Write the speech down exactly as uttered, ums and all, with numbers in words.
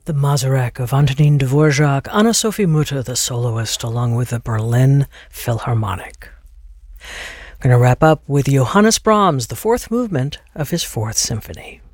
The Mazurek of Antonin Dvorak, Anna-Sophie Mutter, the soloist, along with the Berlin Philharmonic. I'm going to wrap up with Johannes Brahms, the fourth movement of his Fourth Symphony.